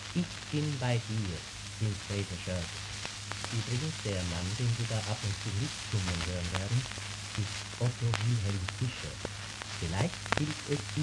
Ich bin bei dir, singt Grete Schörk. Übrigens, der Mann, den Sie da ab und zu mitsummen hören werden, ist Otto Wilhelm Fischer. Vielleicht gilt es